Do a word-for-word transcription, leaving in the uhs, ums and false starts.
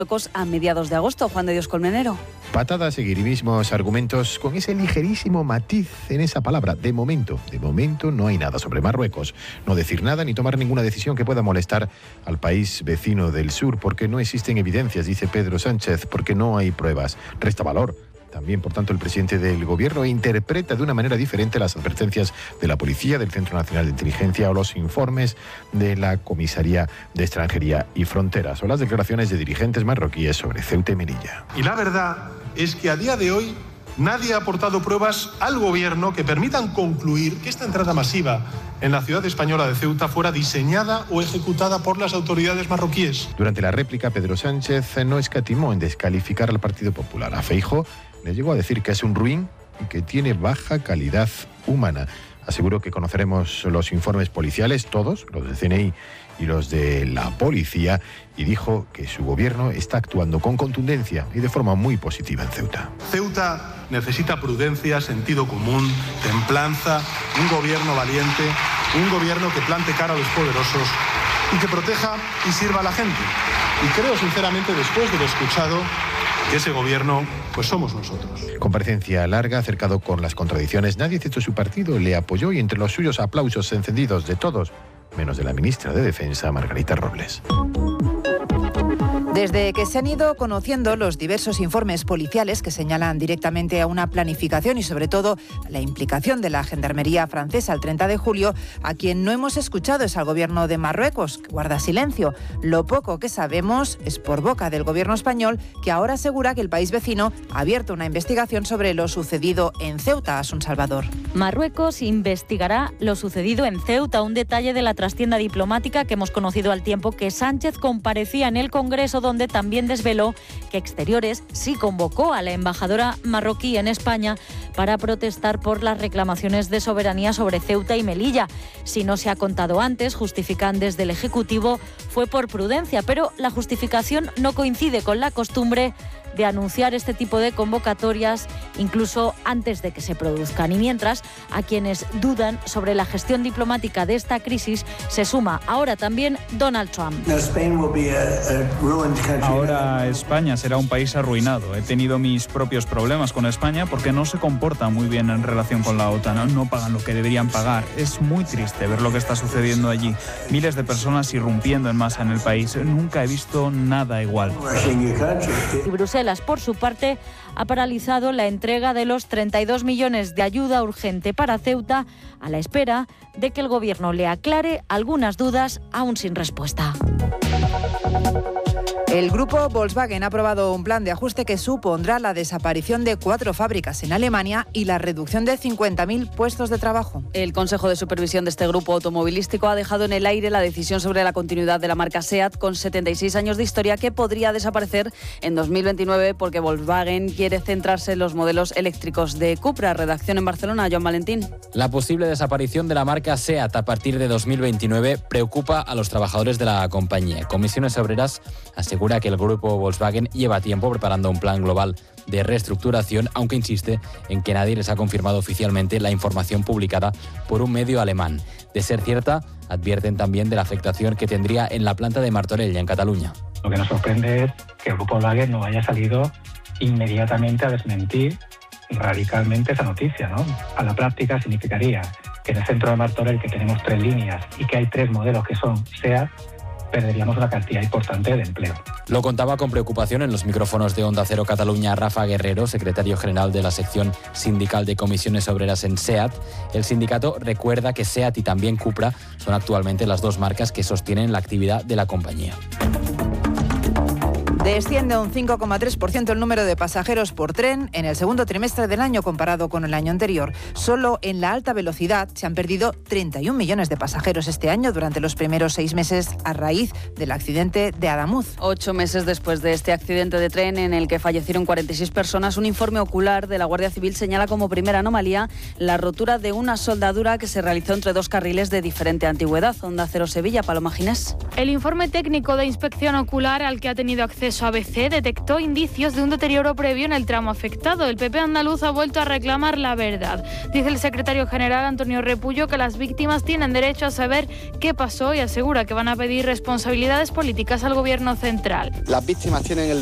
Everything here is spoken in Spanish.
a mediados de agosto. Juan de Dios Colmenero. Patada a seguir y mismos argumentos con ese ligerísimo matiz en esa palabra. De momento, de momento no hay nada sobre Marruecos. No decir nada ni tomar ninguna decisión que pueda molestar al país vecino del sur, porque no existen evidencias, dice Pedro Sánchez, porque no hay pruebas. Resta valor. También, por tanto, el presidente del gobierno interpreta de una manera diferente las advertencias de la policía, del Centro Nacional de Inteligencia o los informes de la Comisaría de Extranjería y Fronteras o las declaraciones de dirigentes marroquíes sobre Ceuta y Melilla. Y la verdad es que a día de hoy nadie ha aportado pruebas al gobierno que permitan concluir que esta entrada masiva en la ciudad española de Ceuta fuera diseñada o ejecutada por las autoridades marroquíes. Durante la réplica, Pedro Sánchez no escatimó en descalificar al Partido Popular. A Feijóo le llegó a decir que es un ruin y que tiene baja calidad humana. Aseguró que conoceremos los informes policiales, todos, los del C N I y los de la policía, y dijo que su gobierno está actuando con contundencia y de forma muy positiva en Ceuta. Ceuta necesita prudencia, sentido común, templanza, un gobierno valiente, un gobierno que plante cara a los poderosos y que proteja y sirva a la gente. Y creo sinceramente, después de lo escuchado, que ese gobierno, pues somos nosotros. Comparecencia larga, acercado con las contradicciones. Nadie excepto su partido le apoyó y entre los suyos aplausos encendidos de todos, menos de la ministra de Defensa, Margarita Robles. Desde que se han ido conociendo los diversos informes policiales que señalan directamente a una planificación y sobre todo la implicación de la Gendarmería francesa el treinta de julio, a quien no hemos escuchado es al gobierno de Marruecos, que guarda silencio. Lo poco que sabemos es por boca del gobierno español, que ahora asegura que el país vecino ha abierto una investigación sobre lo sucedido en Ceuta, Asun Salvador. Marruecos investigará lo sucedido en Ceuta, un detalle de la trastienda diplomática que hemos conocido al tiempo que Sánchez comparecía en el Congreso, donde también desveló que Exteriores sí convocó a la embajadora marroquí en España para protestar por las reclamaciones de soberanía sobre Ceuta y Melilla. Si no se ha contado antes, justifican desde el Ejecutivo, fue por prudencia, pero la justificación no coincide con la costumbre de anunciar este tipo de convocatorias incluso antes de que se produzcan. Y mientras, a quienes dudan sobre la gestión diplomática de esta crisis se suma ahora también Donald Trump. Ahora España será un país arruinado. He tenido mis propios problemas con España porque no se comporta muy bien en relación con la OTAN. No, no pagan lo que deberían pagar. Es muy triste ver lo que está sucediendo allí. Miles de personas irrumpiendo en masa en el país. Nunca he visto nada igual. Y Bruselas, por su parte, ha paralizado la entrega de los treinta y dos millones de ayuda urgente para Ceuta a la espera de que el gobierno le aclare algunas dudas aún sin respuesta. El grupo Volkswagen ha aprobado un plan de ajuste que supondrá la desaparición de cuatro fábricas en Alemania y la reducción de cincuenta mil puestos de trabajo. El Consejo de Supervisión de este grupo automovilístico ha dejado en el aire la decisión sobre la continuidad de la marca SEAT con setenta y seis años de historia, que podría desaparecer en dos mil veintinueve porque Volkswagen quiere centrarse en los modelos eléctricos de Cupra. Redacción en Barcelona, Joan Valentín. La posible desaparición de la marca SEAT a partir de dos mil veintinueve preocupa a los trabajadores de la compañía. Comisiones Obreras asegura que el grupo Volkswagen lleva tiempo preparando un plan global de reestructuración, aunque insiste en que nadie les ha confirmado oficialmente la información publicada por un medio alemán. De ser cierta, advierten también de la afectación que tendría en la planta de Martorell, en Cataluña. Lo que nos sorprende es que el grupo Volkswagen no haya salido inmediatamente a desmentir radicalmente esa noticia, ¿no? A la práctica significaría que en el centro de Martorell, que tenemos tres líneas y que hay tres modelos que son SEAT, perderíamos una cantidad importante de empleo. Lo contaba con preocupación en los micrófonos de Onda Cero Cataluña Rafa Guerrero, secretario general de la sección sindical de Comisiones Obreras en SEAT. El sindicato recuerda que SEAT y también Cupra son actualmente las dos marcas que sostienen la actividad de la compañía. Desciende un cinco coma tres por ciento el número de pasajeros por tren en el segundo trimestre del año comparado con el año anterior. Solo en la alta velocidad se han perdido treinta y un millones de pasajeros este año durante los primeros seis meses a raíz del accidente de Adamuz. Ocho meses después de este accidente de tren en el que fallecieron cuarenta y seis personas, un informe ocular de la Guardia Civil señala como primera anomalía la rotura de una soldadura que se realizó entre dos carriles de diferente antigüedad. Onda Cero Sevilla, Paloma Ginés. El informe técnico de inspección ocular al que ha tenido acceso proceso A B C detectó indicios de un deterioro previo en el tramo afectado. El P P andaluz ha vuelto a reclamar la verdad. Dice el secretario general Antonio Repullo que las víctimas tienen derecho a saber qué pasó y asegura que van a pedir responsabilidades políticas al gobierno central. Las víctimas tienen el